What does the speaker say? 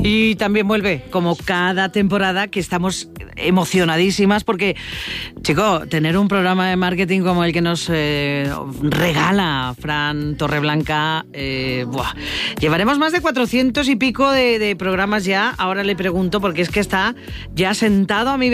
Y también vuelve, como cada temporada, que estamos emocionadísimas porque, chico, tener un programa de marketing como el que nos regala Fran Torreblanca, llevaremos más de 400 y pico de programas ya. Ahora le pregunto porque es que está ya sentado a mi